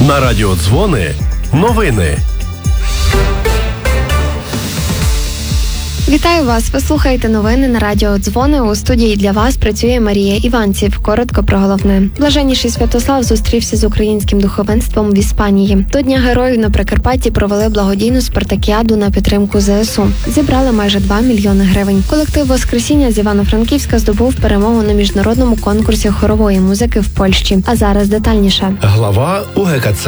На радіо Дзвони новини. Вітаю вас! Ви слухаєте новини на радіо Дзвони. У студії для вас працює Марія Іванців. Коротко про головне. Блаженніший Святослав зустрівся з українським духовенством в Іспанії. До Дня Героїв на Прикарпатті провели благодійну спартакіаду на підтримку ЗСУ. Зібрали майже 2 мільйони гривень. Колектив «Воскресіння» з Івано-Франківська здобув перемогу на міжнародному конкурсі хорової музики в Польщі. А зараз детальніше. Глава УГКЦ.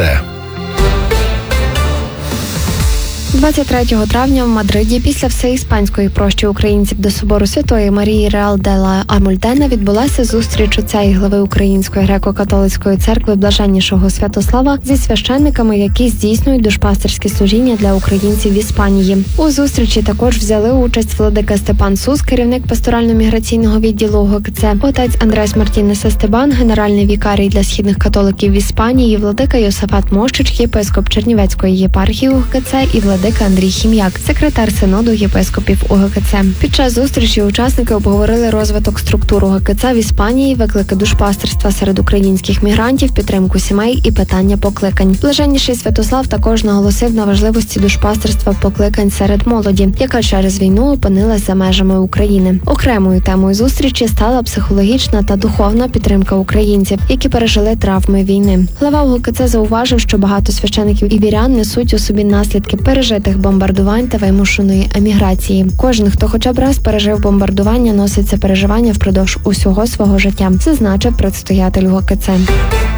23 травня в Мадриді після всеіспанської прощі українців до собору Святої Марії Реал де ла Альмудена відбулася зустріч отця і глави Української греко-католицької церкви Блаженнішого Святослава зі священниками, які здійснюють душпастерські служіння для українців в Іспанії. У зустрічі також взяли участь владика Степан Сус, керівник пасторально-міграційного відділу УГКЦ, отець Андрес Мартінес Естебан, генеральний вікарій для східних католиків в Іспанії, владика Йосафат Мощич, єпископ Чернівецької єпархії УГКЦ і владика Андрій Хім'як, секретар синоду єпископів УГКЦ. Під час зустрічі учасники обговорили розвиток структур УГКЦ в Іспанії, виклики душпастерства серед українських мігрантів, підтримку сімей і питання покликань. Блаженніший Святослав також наголосив на важливості душпастерства покликань серед молоді, яка через війну опинилась за межами України. Окремою темою зустрічі стала психологічна та духовна підтримка українців, які пережили травми війни. Глава УГКЦ зауважив, що багато священиків і вірян несуть у собі наслідки пережитих бомбардувань та вимушеної еміграції. Кожен, хто хоча б раз пережив бомбардування, носить це переживання впродовж усього свого життя, зазначив предстоятель УГКЦ.